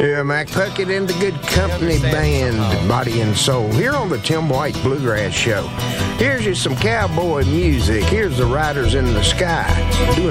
Yeah, Mac Puckett and the Good Company Band, Body and Soul, here on the Tim White Bluegrass Show. Here's you some cowboy music. Here's the Riders in the Sky doing